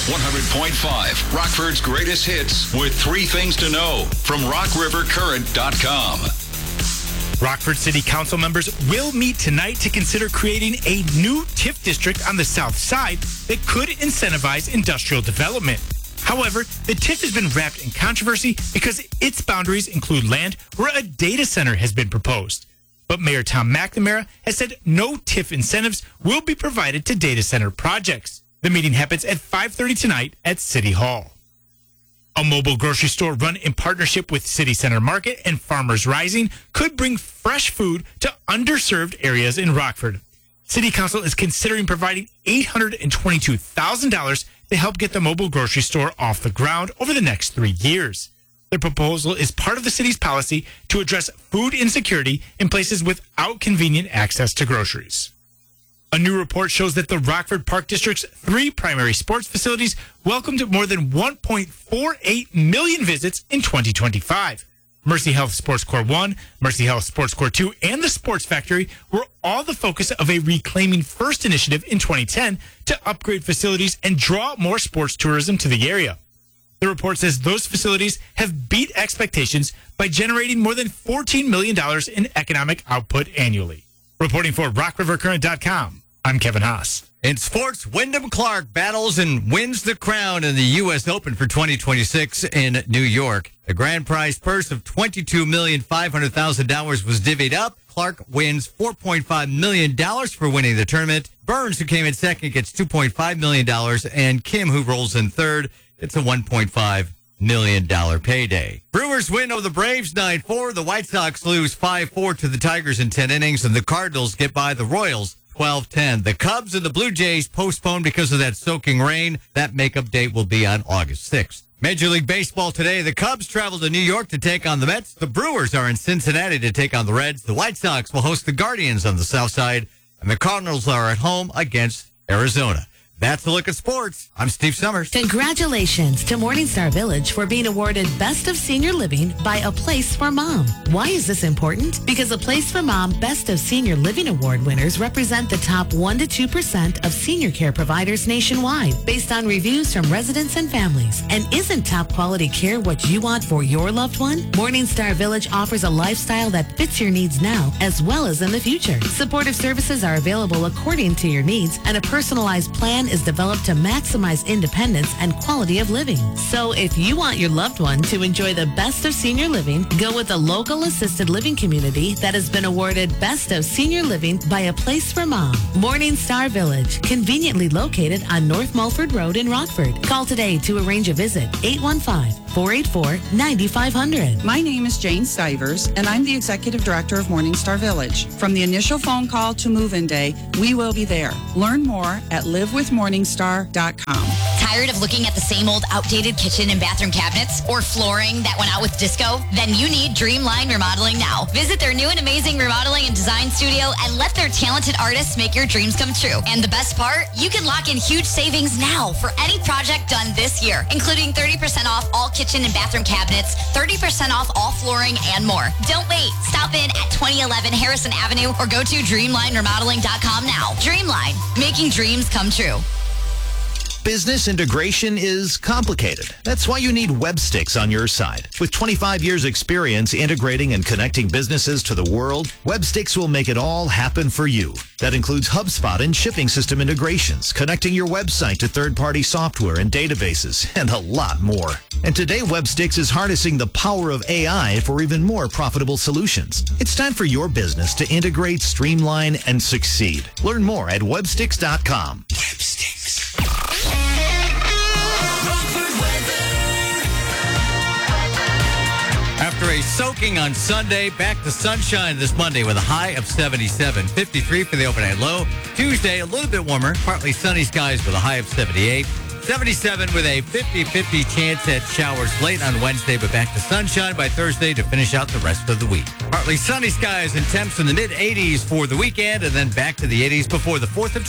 100.5, Rockford's greatest hits with 3 things to know from RockRiverCurrent.com. Rockford City Council members will meet tonight to consider creating a new TIF district on the south side that could incentivize industrial development. However, the TIF has been wrapped in controversy because its boundaries include land where a data center has been proposed. But Mayor Tom McNamara has said no TIF incentives will be provided to data center projects. The meeting happens at 5:30 tonight at City Hall. A mobile grocery store run in partnership with City Center Market and Farmers Rising could bring fresh food to underserved areas in Rockford. City Council is considering providing $822,000 to help get the mobile grocery store off the ground over the next 3 years. The proposal is part of the city's policy to address food insecurity in places without convenient access to groceries. A new report shows that the Rockford Park District's 3 primary sports facilities welcomed more than 1.48 million visits in 2025. Mercy Health Sports Core 1, Mercy Health Sports Core 2, and the Sports Factory were all the focus of a Reclaiming First initiative in 2010 to upgrade facilities and draw more sports tourism to the area. The report says those facilities have beat expectations by generating more than $14 million in economic output annually. Reporting for RockRiverCurrent.com, I'm Kevin Haas. In sports, Wyndham Clark battles and wins the crown in the U.S. Open for 2026 in New York. The grand prize purse of $22,500,000 was divvied up. Clark wins $4.5 million for winning the tournament. Burns, who came in second, gets $2.5 million. And Kim, who rolls in third, gets a $1.5 million payday. Brewers win over the Braves 9-4. The White Sox lose 5-4 to the Tigers in 10 innings. And the Cardinals get by the Royals 12-10. The Cubs and the Blue Jays postponed because of that soaking rain. That makeup date will be on August 6th. Major League Baseball today. The Cubs travel to New York to take on the Mets. The Brewers are in Cincinnati to take on the Reds. The White Sox will host the Guardians on the south side. And the Cardinals are at home against Arizona. That's a look at sports. I'm Steve Summers. Congratulations to Morningstar Village for being awarded Best of Senior Living by A Place for Mom. Why is this important? Because A Place for Mom Best of Senior Living Award winners represent the top 1 to 2% of senior care providers nationwide based on reviews from residents and families. And isn't top quality care what you want for your loved one? Morningstar Village offers a lifestyle that fits your needs now as well as in the future. Supportive services are available according to your needs, and a personalized plan is developed to maximize independence and quality of living. So if you want your loved one to enjoy the best of senior living, go with a local assisted living community that has been awarded Best of Senior Living by A Place for Mom. Morningstar Village, conveniently located on North Mulford Road in Rockford. Call today to arrange a visit. 815-484-9500. My name is Jane Stivers, and I'm the Executive Director of Morningstar Village. From the initial phone call to move-in day, we will be there. Learn more at livewithmorningstar.com. Tired of looking at the same old outdated kitchen and bathroom cabinets or flooring that went out with disco? Then you need Dreamline Remodeling now. Visit their new and amazing remodeling and design studio and let their talented artists make your dreams come true. And the best part, you can lock in huge savings now for any project done this year, including 30% off all kitchen and bathroom cabinets, 30% off all flooring, and more. Don't wait. Stop in at 2011 Harrison Avenue or go to DreamlineRemodeling.com now. Dreamline, making dreams come true. Business integration is complicated. That's why you need Websticks on your side. With 25 years experience integrating and connecting businesses to the world, Websticks will make it all happen for you. That includes HubSpot and shipping system integrations, connecting your website to third-party software and databases, and a lot more. And today, Websticks is harnessing the power of AI for even more profitable solutions. It's time for your business to integrate, streamline, and succeed. Learn more at websticks.com. Websticks. After a soaking on Sunday, back to sunshine this Monday with a high of 77. 53 for the overnight low. Tuesday, a little bit warmer, partly sunny skies with a high of 78. 77 with a 50-50 chance at showers late on Wednesday, but back to sunshine by Thursday to finish out the rest of the week. Partly sunny skies and temps in the mid-80s for the weekend, and then back to the 80s before the 4th of